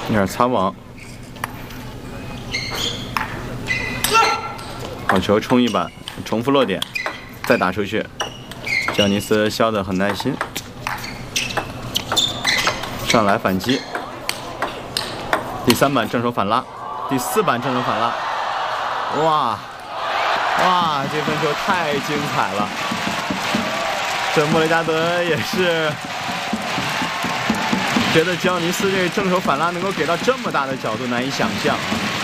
有点擦网，好球冲一板，重复落点，再打出去。吉奥尼斯削得很耐心，上来反击。第3板正手反拉，第4板正手反拉。哇！这分球太精彩了！这莫雷加德也是觉得吉奥尼斯这个正手反拉能够给到这么大的角度，难以想象。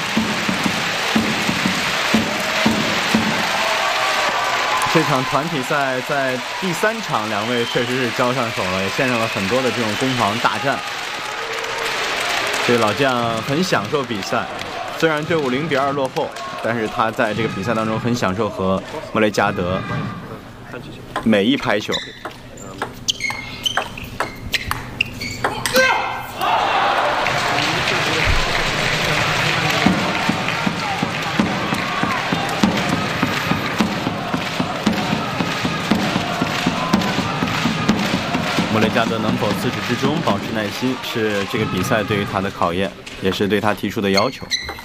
这场团体赛在第3场，两位确实是交上手了，也献上了很多的这种攻防大战。这老将很享受比赛，虽然队伍0比2落后，但是他在这个比赛当中很享受和莫雷加德每一拍球。莫雷加德能否自始至终保持耐心，是这个比赛对于他的考验，也是对他提出的要求。